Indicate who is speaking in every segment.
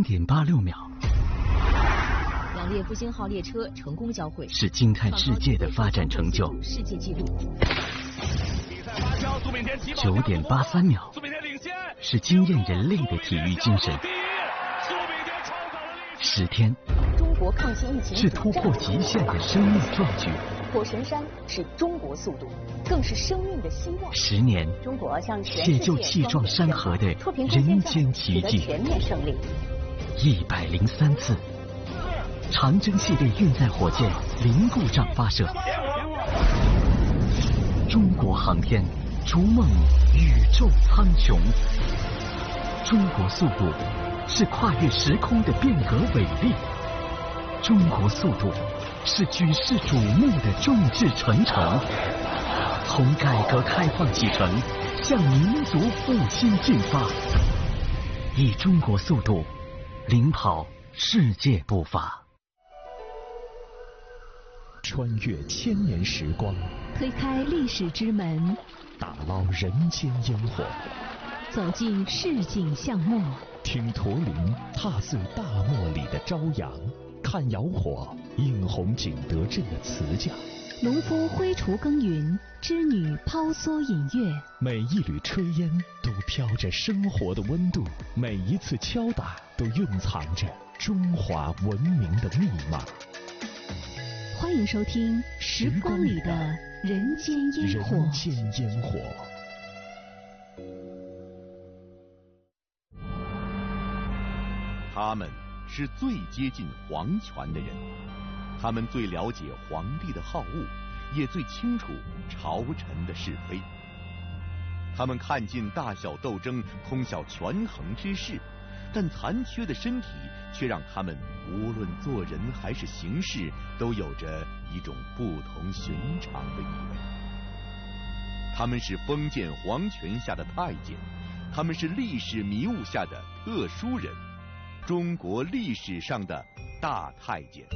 Speaker 1: 0.86秒。
Speaker 2: 2列复兴号列车成功交汇，
Speaker 1: 是惊叹世界的发展成就。
Speaker 2: 世界纪录。
Speaker 1: 9.83秒，是惊艳人类的体育精神。10天，
Speaker 2: 中国抗击疫情
Speaker 1: 是突破极限的生命壮举。
Speaker 2: 火神山是中国速度，更是生命的希望。
Speaker 1: 10年，
Speaker 2: 中国向全
Speaker 1: 解救气壮山河的人间奇迹。
Speaker 2: 全面胜利。
Speaker 1: 103次，长征系列运载火箭零故障发射。中国航天逐梦宇宙苍穹。中国速度是跨越时空的变革伟力。中国速度是举世瞩目的众志成城。从改革开放启程，向民族复兴进发，以中国速度领跑世界步伐。
Speaker 3: 穿越千年时光，
Speaker 4: 推开历史之门，
Speaker 3: 打捞人间烟火，
Speaker 4: 走进市井巷陌，
Speaker 3: 听驼铃踏碎大漠里的朝阳，看窑火映红景德镇的瓷匠，
Speaker 4: 农夫挥锄耕耘，织女抛梭引月，
Speaker 3: 每一缕炊烟都飘着生活的温度，每一次敲打都蕴藏着中华文明的密码。
Speaker 4: 欢迎收听《时光里的人间烟火》。
Speaker 3: 人间烟火。
Speaker 5: 他们是最接近皇权的人，他们最了解皇帝的好恶，也最清楚朝臣的是非。他们看尽大小斗争，通晓权衡之事，但残缺的身体却让他们无论做人还是行事，都有着一种不同寻常的意味。他们是封建皇权下的太监，他们是历史迷雾下的特殊人，中国历史上的大太监。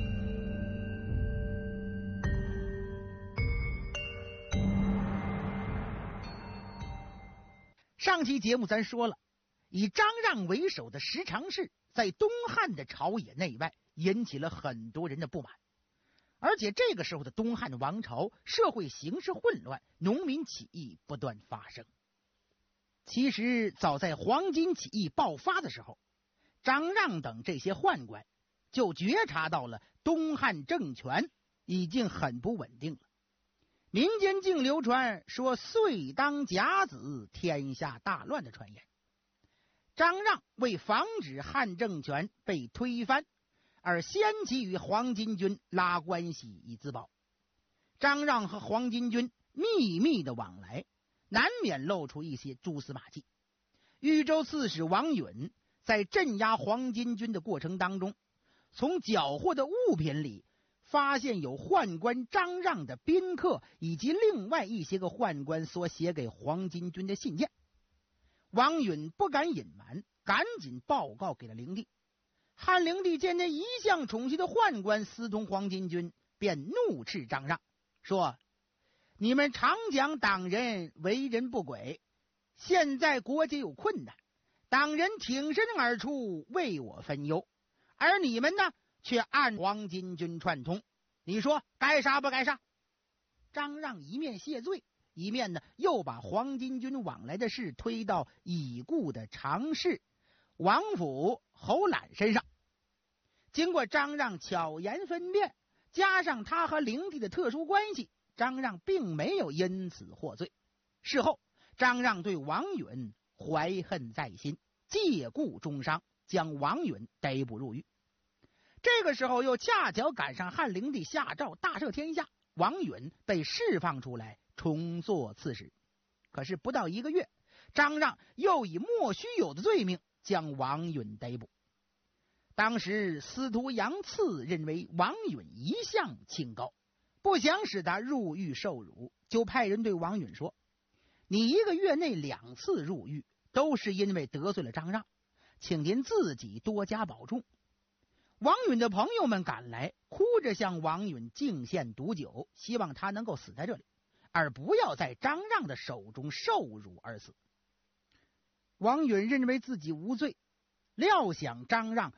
Speaker 6: 上期节目咱说了，以张让为首的十常侍在东汉的朝野内外引起了很多人的不满，而且这个时候的东汉王朝社会形势混乱，农民起义不断发生。其实早在黄巾起义爆发的时候，张让等这些宦官就觉察到了东汉政权已经很不稳定了。民间竟流传说岁当甲子，天下大乱的传言。张让为防止汉政权被推翻，而先期与黄巾军拉关系以自保。张让和黄巾军秘密的往来，难免露出一些蛛丝马迹。豫州刺史王允在镇压黄巾军的过程当中，从缴获的物品里发现有宦官张让的宾客以及另外一些个宦官所写给黄巾军的信件。王允不敢隐瞒，赶紧报告给了灵帝。汉灵帝见那一向宠信的宦官私通黄巾军，便怒斥张让说：你们常讲党人为人不轨，现在国家有困难，党人挺身而出为我分忧，而你们呢却按黄巾军串通，你说该杀不该杀？张让一面谢罪，一面呢又把黄巾军往来的事推到已故的常侍王府侯览身上。经过张让巧言分辨，加上他和灵帝的特殊关系，张让并没有因此获罪。事后张让对王允怀恨在心，借故中伤，将王允逮捕入狱。这个时候又恰巧赶上汉灵帝下诏大赦天下，王允被释放出来重做刺史。可是不到1个月，张让又以莫须有的罪名将王允逮捕。当时司徒杨赐认为王允一向清高，不想使他入狱受辱，就派人对王允说：你1个月内2次入狱，都是因为得罪了张让，请您自己多加保重。王允的朋友们赶来，哭着向王允敬献毒酒，希望他能够死在这里，而不要在张让的手中受辱而死。王允认为自己无罪，料想张让